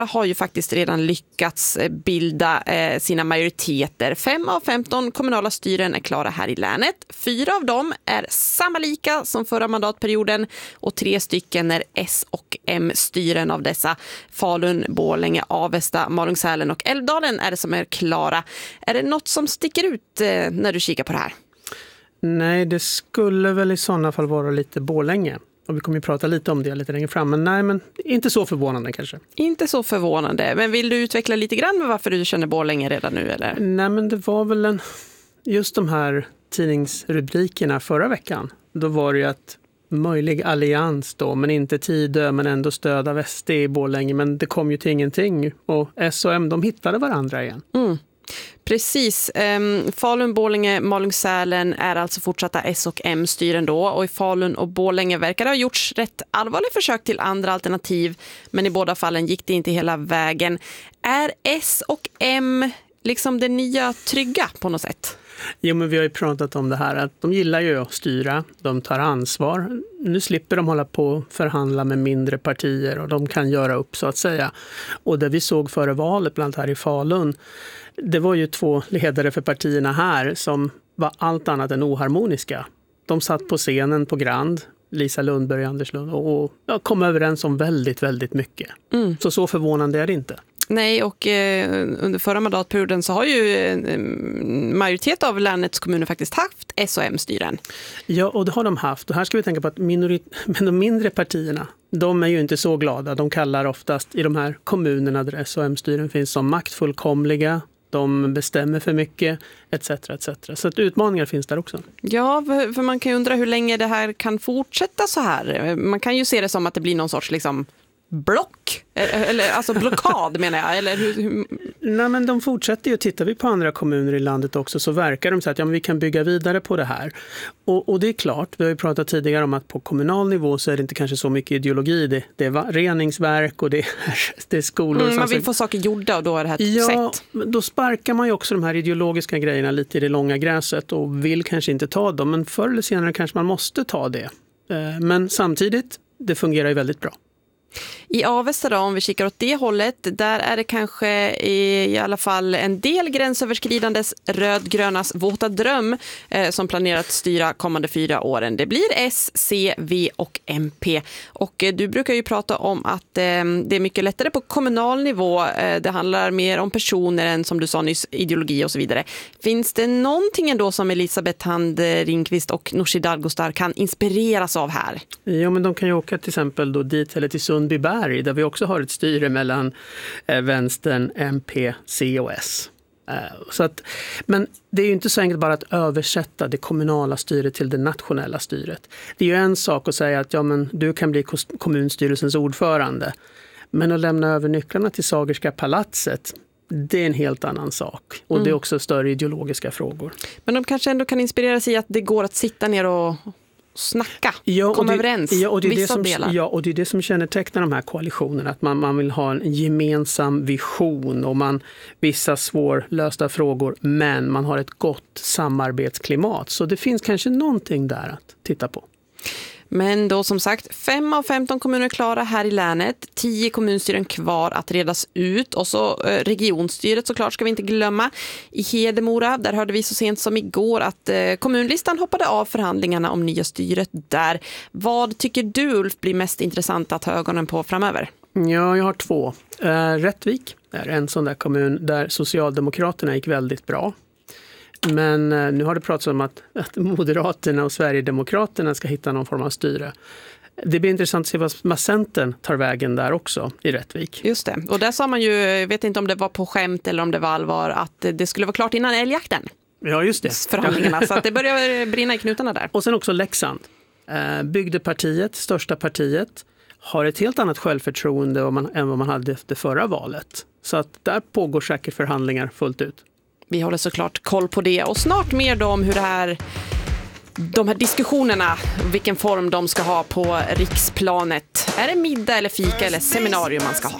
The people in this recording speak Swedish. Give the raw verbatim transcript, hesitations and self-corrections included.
har ju faktiskt redan lyckats bilda eh, sina majoriteter. Fem av femton kommunala styren är klara här i länet. Fyra av dem är samma lika som förra mandatperioden och tre stycken är S och M-styren av dessa. Falun, Borlänge, Avesta, Malung-Sälen och Älvdalen är det som är klara. Är det något som sticker ut eh, när du kikar på det här? Nej, det skulle väl i sådana fall vara lite Borlänge. Och vi kommer ju prata lite om det lite längre fram. Men nej, men inte så förvånande kanske. Inte så förvånande. Men vill du utveckla lite grann med varför du känner Borlänge redan nu? Eller? Nej, men det var väl en, just de här tidningsrubrikerna förra veckan. Då var det ju att möjlig allians då, men inte Tidö, men ändå stöd av S D i Borlänge. Men det kom ju till ingenting. Och S och M, de hittade varandra igen. Mm. Precis. Um, Falun, Borlänge, Malung-Sälen är alltså fortsatta S och M-styren då. Och i Falun och Borlänge verkar det ha gjorts rätt allvarliga försök till andra alternativ. Men i båda fallen gick det inte hela vägen. Är S och M liksom det nya trygga på något sätt? Jo, men vi har ju pratat om det här att de gillar ju att styra, de tar ansvar. Nu slipper de hålla på och förhandla med mindre partier och de kan göra upp så att säga. Och det vi såg före valet bland här i Falun, det var ju två ledare för partierna här som var allt annat än oharmoniska. De satt på scenen på Grand, Lisa Lundberg och Anders Lund, och ja, kom överens om väldigt, väldigt mycket. Mm. Så så förvånande är det inte. Nej, och eh, under förra mandatperioden så har ju eh, majoritet av länets kommuner faktiskt haft S och M-styren. Ja, och det har de haft. Och här ska vi tänka på att minorit- men de mindre partierna, de är ju inte så glada. De kallar oftast i de här kommunerna där S och M-styren finns som maktfullkomliga. De bestämmer för mycket, et cetera et cetera. Så att utmaningar finns där också. Ja, för man kan ju undra hur länge det här kan fortsätta så här. Man kan ju se det som att det blir någon sorts liksom block, eller alltså blockad menar jag, eller hur, hur... Nej, men de fortsätter ju. Tittar vi på andra kommuner i landet också så verkar de så att ja, men vi kan bygga vidare på det här. Och, och det är klart, vi har ju pratat tidigare om att på kommunal nivå så är det inte kanske så mycket ideologi. Det, det är reningsverk och det är, det är skolor. Mm, man vill få saker gjorda och då är det här ett ja, sätt. Då sparkar man ju också de här ideologiska grejerna lite i det långa gräset och vill kanske inte ta dem. Men förr eller senare kanske man måste ta det. Men samtidigt, det fungerar ju väldigt bra. I Avesta då, om vi kikar åt det hållet, där är det kanske i alla fall en del gränsöverskridandes rödgrönas våta dröm eh, som planerar att styra kommande fyra åren. Det blir S, C, V och M P. Och eh, du brukar ju prata om att eh, det är mycket lättare på kommunal nivå. Eh, det handlar mer om personer än, som du sa nyss, ideologi och så vidare. Finns det någonting ändå som Elisabeth Hand Ringqvist och Nooshi Dadgostar kan inspireras av här? Ja, men de kan ju åka till exempel då dit eller till Sundbyberg där vi också har ett styre mellan eh, vänstern, M P, C och S. Eh, så att, men det är ju inte så enkelt bara att översätta det kommunala styret till det nationella styret. Det är ju en sak att säga att ja, men du kan bli kommunstyrelsens ordförande. Men att lämna över nycklarna till Sagerska palatset, det är en helt annan sak. Och mm. det är också större ideologiska frågor. Men de kanske ändå kan inspirera sig i att det går att sitta ner och snacka, ja, komma det, överens, ja, och det är vissa det som, delar. Ja, och det är det som kännetecknar de här koalitionerna. Att man, man vill ha en gemensam vision och man vissa svårlösta frågor, men man har ett gott samarbetsklimat. Så det finns kanske någonting där att titta på. Men då som sagt, fem av femton kommuner klara här i länet. tio kommunstyren kvar att redas ut. Och så eh, regionstyret såklart ska vi inte glömma. I Hedemora, där hörde vi så sent som igår att eh, kommunlistan hoppade av förhandlingarna om nya styret där. Vad tycker du, Ulf, blir mest intressant att ha ögonen på framöver? Ja, jag har två. Eh, Rättvik är en sån där kommun där Socialdemokraterna gick väldigt bra. Men nu har det pratats om att, att Moderaterna och Sverigedemokraterna ska hitta någon form av styre. Det blir intressant att se vad, vad Centern tar vägen där också i Rättvik. Just det. Och där sa man ju, jag vet inte om det var på skämt eller om det var allvar, att det skulle vara klart innan älgjakten. Ja, just det. Förhandlingarna, så att det börjar brinna i knutarna där. Och sen också Leksand. Bygdepartiet, största partiet, har ett helt annat självförtroende än vad man hade efter förra valet. Så att där pågår säkert förhandlingar fullt ut. Vi håller såklart koll på det och snart mer då om hur det här, de här diskussionerna, vilken form de ska ha på riksplanet. Är det middag eller fika eller seminarium man ska ha?